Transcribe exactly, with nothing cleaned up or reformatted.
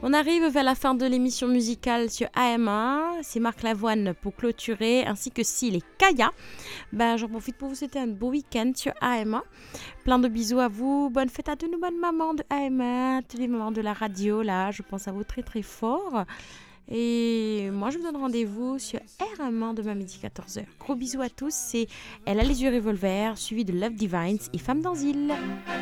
On arrive vers la fin de l'émission musicale sur A M A. C'est Marc Lavoine pour clôturer, ainsi que Syl et Kaya. Ben, j'en profite pour vous souhaiter un beau week-end sur A M A. Plein de bisous à vous. Bonne fête à toutes nos bonnes mamans de A M A, tous les mamans de la radio. Là, je pense à vous très très fort. Et moi, je vous donne rendez-vous sur R M un demain midi quatorze heures. Gros bisous à tous. C'est Elle a les yeux revolver, suivi de Love Divines et Femme d'Anzil.